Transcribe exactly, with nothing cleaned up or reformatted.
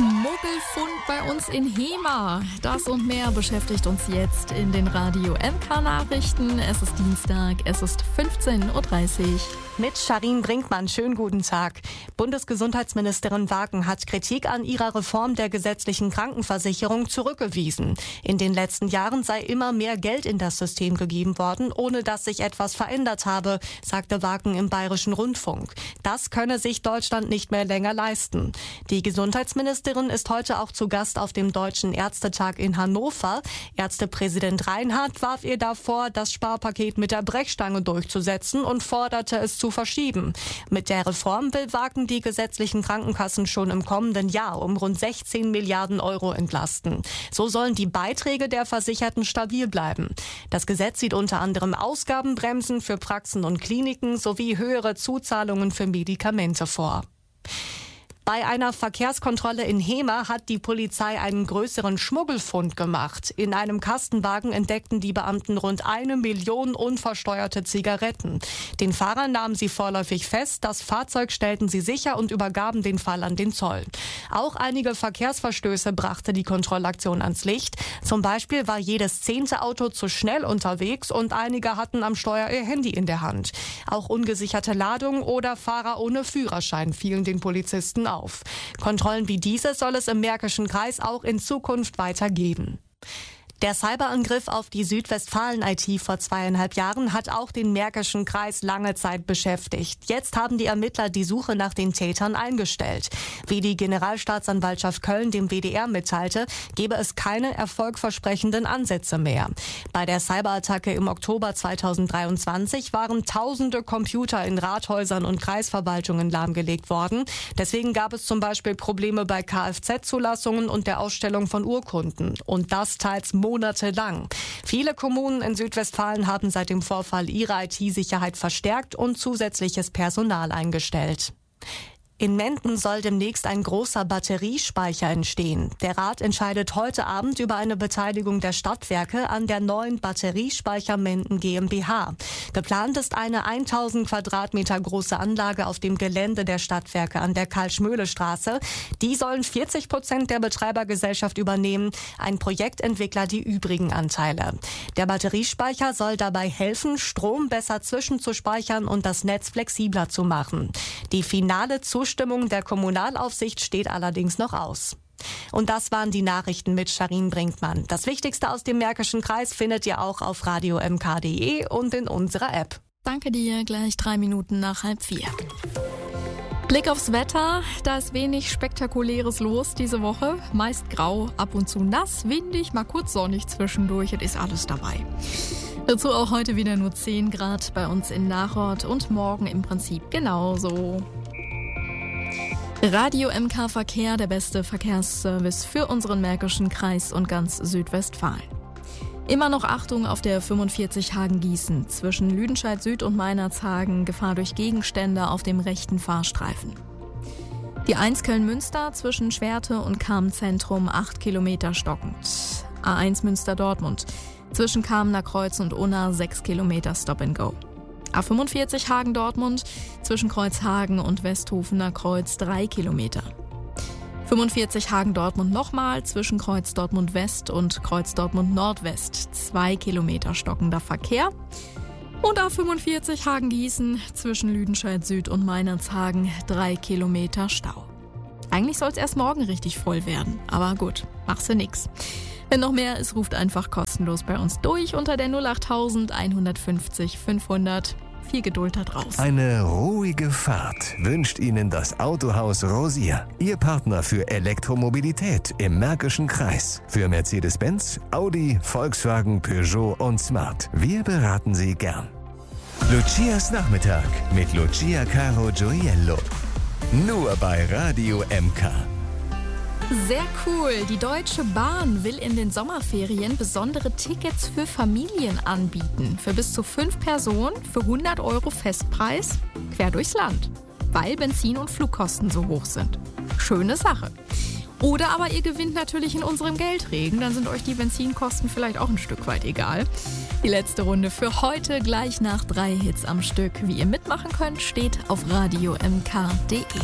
Schmuggelfund bei uns in Hemer. Das und mehr beschäftigt uns jetzt in den Radio M K-Nachrichten. Es ist Dienstag, es ist fünfzehn Uhr dreißig. Mit Sharin Brinkmann, schönen guten Tag. Bundesgesundheitsministerin Wagen hat Kritik an ihrer Reform der gesetzlichen Krankenversicherung zurückgewiesen. In den letzten Jahren sei immer mehr Geld in das System gegeben worden, ohne dass sich etwas verändert habe, sagte Wagen im Bayerischen Rundfunk. Das könne sich Deutschland nicht mehr länger leisten. Die Gesundheitsministerin ist heute auch zu Gast auf dem Deutschen Ärztetag in Hannover. Ärztepräsident Reinhardt warf ihr davor, das Sparpaket mit der Brechstange durchzusetzen und forderte es zu verschieben. Mit der Reform will Wagen die gesetzlichen Krankenkassen schon im kommenden Jahr um rund sechzehn Milliarden Euro entlasten. So sollen die Beiträge der Versicherten stabil bleiben. Das Gesetz sieht unter anderem Ausgabenbremsen für Praxen und Kliniken sowie höhere Zuzahlungen für Medikamente vor. Bei einer Verkehrskontrolle in Hemer hat die Polizei einen größeren Schmuggelfund gemacht. In einem Kastenwagen entdeckten die Beamten rund eine Million unversteuerte Zigaretten. Den Fahrer nahmen sie vorläufig fest, das Fahrzeug stellten sie sicher und übergaben den Fall an den Zoll. Auch einige Verkehrsverstöße brachte die Kontrollaktion ans Licht. Zum Beispiel war jedes zehnte Auto zu schnell unterwegs und einige hatten am Steuer ihr Handy in der Hand. Auch ungesicherte Ladungen oder Fahrer ohne Führerschein fielen den Polizisten auf. Kontrollen wie diese soll es im Märkischen Kreis auch in Zukunft weiter geben. Der Cyberangriff auf die Südwestfalen-I T vor zweieinhalb Jahren hat auch den Märkischen Kreis lange Zeit beschäftigt. Jetzt haben die Ermittler die Suche nach den Tätern eingestellt. Wie die Generalstaatsanwaltschaft Köln dem W D R mitteilte, gebe es keine erfolgversprechenden Ansätze mehr. Bei der Cyberattacke im Oktober zweitausenddreiundzwanzig waren tausende Computer in Rathäusern und Kreisverwaltungen lahmgelegt worden. Deswegen gab es zum Beispiel Probleme bei Kfz-Zulassungen und der Ausstellung von Urkunden. Und das teils monatelang. Viele Kommunen in Südwestfalen haben seit dem Vorfall ihre I T-Sicherheit verstärkt und zusätzliches Personal eingestellt. In Menden soll demnächst ein großer Batteriespeicher entstehen. Der Rat entscheidet heute Abend über eine Beteiligung der Stadtwerke an der neuen Batteriespeicher Menden GmbH. Geplant ist eine tausend Quadratmeter große Anlage auf dem Gelände der Stadtwerke an der Karl-Schmöhle-Straße. Die sollen vierzig Prozent der Betreibergesellschaft übernehmen, ein Projektentwickler die übrigen Anteile. Der Batteriespeicher soll dabei helfen, Strom besser zwischenzuspeichern und das Netz flexibler zu machen. Die finale Zustimmung Zustimmung der Kommunalaufsicht steht allerdings noch aus. Und das waren die Nachrichten mit Sharin Brinkmann. Das Wichtigste aus dem Märkischen Kreis findet ihr auch auf radio m k punkt d e und in unserer App. Danke dir, gleich drei Minuten nach halb vier. Blick aufs Wetter, da ist wenig Spektakuläres los diese Woche. Meist grau, ab und zu nass, windig, mal kurz sonnig zwischendurch, es ist alles dabei. Dazu auch heute wieder nur zehn Grad bei uns in Nachort und morgen im Prinzip genauso. Radio M K Verkehr, der beste Verkehrsservice für unseren Märkischen Kreis und ganz Südwestfalen. Immer noch Achtung auf der fünfundvierzig Hagen-Gießen zwischen Lüdenscheid Süd und Meinerzhagen, Gefahr durch Gegenstände auf dem rechten Fahrstreifen. Die eins Köln-Münster zwischen Schwerte und Kamen-Zentrum acht Kilometer stockend. A eins Münster-Dortmund zwischen Kamener Kreuz und Unna sechs Kilometer Stop and Go. A fünfundvierzig Hagen-Dortmund zwischen Kreuzhagen und Westhofener Kreuz drei Kilometer. fünfundvierzig Hagen-Dortmund nochmal zwischen Kreuz Dortmund West und Kreuz Dortmund Nordwest zwei Kilometer stockender Verkehr. Und A fünfundvierzig Hagen-Gießen zwischen Lüdenscheid Süd und Meinerzhagen drei Kilometer Stau. Eigentlich soll es erst morgen richtig voll werden, aber gut, machst du nix. Wenn noch mehr ist, ruft einfach kostenlos bei uns durch unter der null acht tausend einhundertfünfzig fünfhundert. Viel Geduld da draußen. Eine ruhige Fahrt wünscht Ihnen das Autohaus Rosier. Ihr Partner für Elektromobilität im Märkischen Kreis. Für Mercedes-Benz, Audi, Volkswagen, Peugeot und Smart. Wir beraten Sie gern. Lucias Nachmittag mit Lucia Caro Gioiello. Nur bei Radio M K. Sehr cool. Die Deutsche Bahn will in den Sommerferien besondere Tickets für Familien anbieten. Für bis zu fünf Personen für hundert Euro Festpreis quer durchs Land. Weil Benzin- und Flugkosten so hoch sind. Schöne Sache. Oder aber ihr gewinnt natürlich in unserem Geldregen. Dann sind euch die Benzinkosten vielleicht auch ein Stück weit egal. Die letzte Runde für heute gleich nach drei Hits am Stück. Wie ihr mitmachen könnt, steht auf radio m k punkt d e.